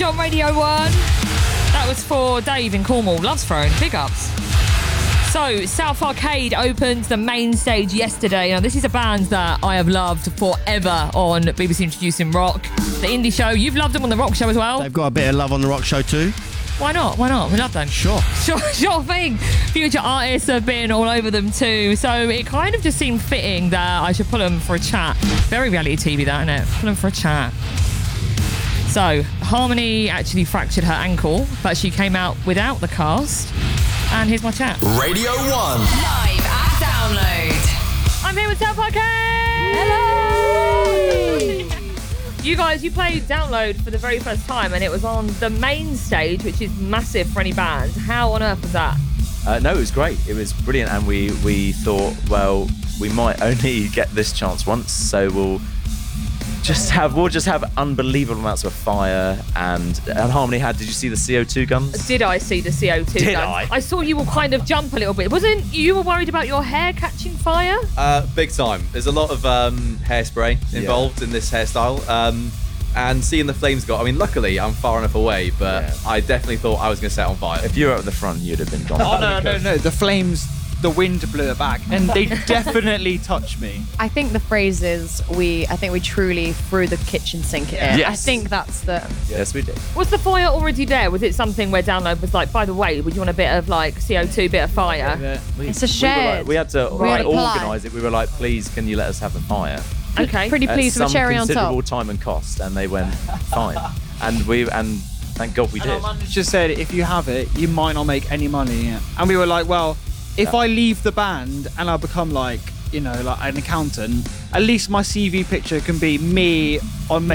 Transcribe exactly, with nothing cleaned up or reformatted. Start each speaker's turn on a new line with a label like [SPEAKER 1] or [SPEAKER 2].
[SPEAKER 1] on Radio one. That was for Dave in Cornwall. Love's Throne. Big ups. So, South Arcade opened the main stage yesterday. Now, this is a band that I have loved forever on B B C Introducing Rock. The indie show. You've loved them on the rock show as well.
[SPEAKER 2] They've got a bit of love on the rock show too.
[SPEAKER 1] Why not? Why not? We love them.
[SPEAKER 2] Sure.
[SPEAKER 1] Sure, sure thing. Future artists have been all over them too. So it kind of just seemed fitting that I should pull them for a chat. Very reality T V, that, isn't it? Pull them for a chat. So, Harmony actually fractured her ankle, but she came out without the cast. And here's my chat.
[SPEAKER 3] Radio one.
[SPEAKER 4] Live at Download.
[SPEAKER 1] I'm here with South Arcade. Hello. You guys, you played Download for the very first time, and it was on the main stage, which is massive for any band. How on earth was that?
[SPEAKER 5] Uh, no, it was great. It was brilliant, and we we thought, well, we might only get this chance once, so we'll just have we'll just have unbelievable amounts of fire. And and Harmony had. Did you see the C O two guns?
[SPEAKER 1] Did I see the C O two
[SPEAKER 5] Did
[SPEAKER 1] guns?
[SPEAKER 5] I?
[SPEAKER 1] I saw you all kind of jump a little bit. Wasn't you were worried about your hair catching fire?
[SPEAKER 6] Uh, big time. There's a lot of um, hairspray involved
[SPEAKER 5] Yeah.
[SPEAKER 6] in this hairstyle. Um, and seeing the flames go, I mean, luckily I'm far enough away, but
[SPEAKER 5] Yeah.
[SPEAKER 6] I definitely thought I was going to set on fire.
[SPEAKER 5] If you were at the front, you'd have been gone.
[SPEAKER 7] Oh, no, no, no. The flames, the wind blew it back, and they definitely touched me.
[SPEAKER 8] I think the phrase is we. I think we truly threw the kitchen sink at it.
[SPEAKER 5] Yes.
[SPEAKER 8] I think that's the.
[SPEAKER 5] Yes, we did.
[SPEAKER 1] Was the fire already there? Was it something where Download was like, by the way, would you want a bit of like C O two, bit of fire?
[SPEAKER 7] Yeah.
[SPEAKER 5] We,
[SPEAKER 8] It's a
[SPEAKER 5] We, were
[SPEAKER 8] shared.
[SPEAKER 5] like, we had to
[SPEAKER 8] We had
[SPEAKER 5] like,
[SPEAKER 8] to apply.
[SPEAKER 5] organise it. We were like, please, can you let us have a fire?
[SPEAKER 1] Okay.
[SPEAKER 8] Pretty
[SPEAKER 5] At
[SPEAKER 8] pleased with a
[SPEAKER 5] some
[SPEAKER 8] cherry on
[SPEAKER 5] considerable
[SPEAKER 8] top.
[SPEAKER 5] time and cost, and they went fine. And we and thank God we
[SPEAKER 7] And
[SPEAKER 5] did.
[SPEAKER 7] our manager said, if you have it, you might not make any money. And we were like, well, if
[SPEAKER 5] Yeah.
[SPEAKER 7] I leave the band and I become like, you know, like an accountant, at least my C V picture can be me on main